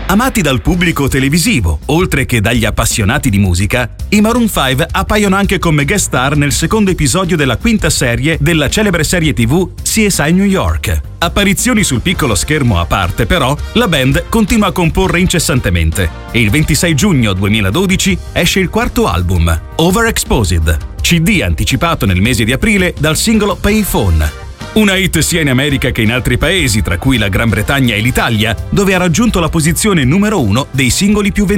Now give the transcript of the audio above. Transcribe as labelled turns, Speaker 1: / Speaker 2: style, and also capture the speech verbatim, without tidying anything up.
Speaker 1: Amati dal pubblico televisivo, oltre che dagli appassionati di musica, i Maroon cinque appaiono anche come guest star nel secondo episodio della quinta serie della celebre serie tivù C S I New York. Apparizioni sul piccolo schermo a parte, però, la band continua a comporre incessantemente e il ventisei giugno duemiladodici esce il quarto album, Overexposed, C D anticipato nel mese di aprile dal singolo Payphone. Una hit sia in America che in altri paesi, tra cui la Gran Bretagna e l'Italia, dove ha raggiunto la posizione numero uno dei singoli più venduti.